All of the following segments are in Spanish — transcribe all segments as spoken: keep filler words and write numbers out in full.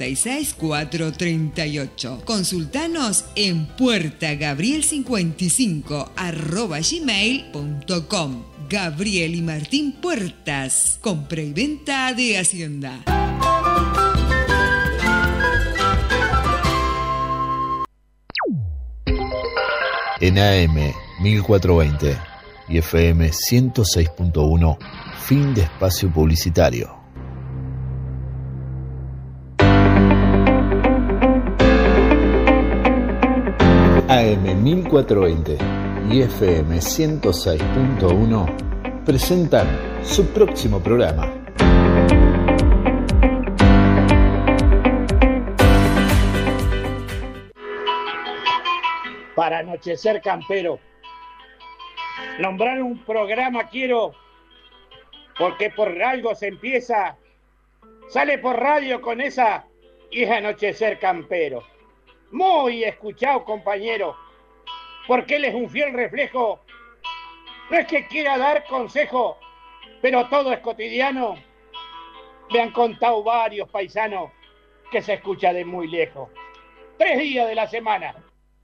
y seis, cuatrocientos treinta y ocho. Consultanos en puerta gabriel cincuenta y cinco arroba gmail punto com. Gabriel y Martín Puertas. Compra y venta de Hacienda. En A M mil cuatrocientos veinte y F M ciento seis punto uno, fin de espacio publicitario. A M mil cuatrocientos veinte y F M ciento seis punto uno presentan su próximo programa. Para anochecer campero, nombrar un programa quiero, porque por algo se empieza, sale por radio con esa y es anochecer campero. Muy escuchado, compañero, porque él es un fiel reflejo. No es que quiera dar consejo, pero todo es cotidiano. Me han contado varios paisanos que se escucha de muy lejos. Tres días de la semana.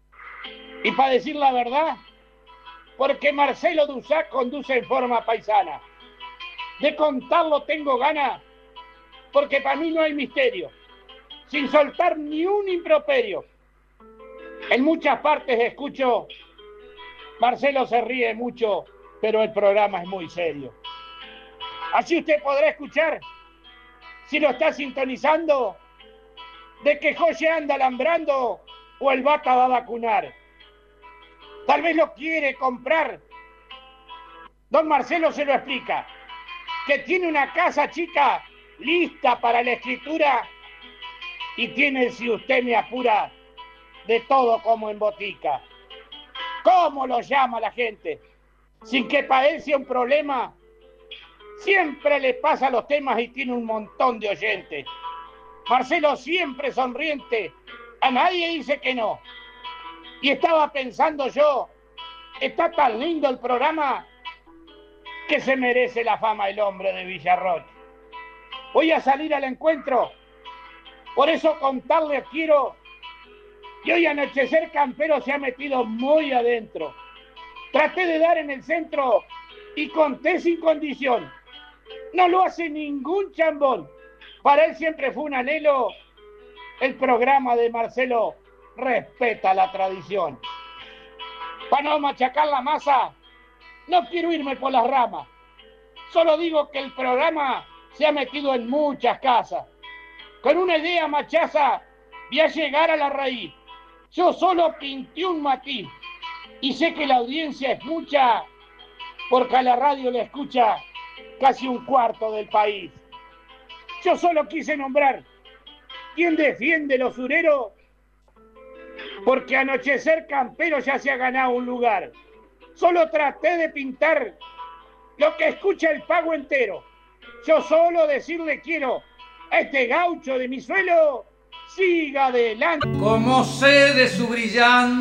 Y para decir la verdad, porque Marcelo Dussac conduce en forma paisana. De contarlo tengo ganas, porque para mí no hay misterio, sin soltar ni un improperio. En muchas partes escucho, Marcelo se ríe mucho, pero el programa es muy serio. Así usted podrá escuchar, si lo está sintonizando, de que José anda alambrando o el Vaca va a vacunar. Tal vez lo quiere comprar. Don Marcelo se lo explica, que tiene una casa chica lista para la escritura y tiene, si usted me apura, de todo como en botica. ¿Cómo lo llama la gente? Sin que para él sea un problema, siempre le pasa los temas y tiene un montón de oyentes. Marcelo siempre sonriente, a nadie dice que no. Y estaba pensando yo, está tan lindo el programa que se merece la fama el hombre de Villarroch. Voy a salir al encuentro, por eso contarles quiero que hoy anochecer campero se ha metido muy adentro. Traté de dar en el centro y conté sin condición. No lo hace ningún chambón. Para él siempre fue un anhelo. El programa de Marcelo respeta la tradición. Para no machacar la masa, no quiero irme por las ramas. Solo digo que el programa se ha metido en muchas casas. Con una idea machaza, voy a llegar a la raíz. Yo solo pinté un matiz. Y sé que la audiencia es mucha, porque a la radio le escucha casi un cuarto del país. Yo solo quise nombrar quién defiende los sureros, porque anochecer campero ya se ha ganado un lugar. Solo traté de pintar lo que escucha el pago entero. Yo solo decirle quiero a este gaucho de mi suelo, siga adelante. Como sé de su brillante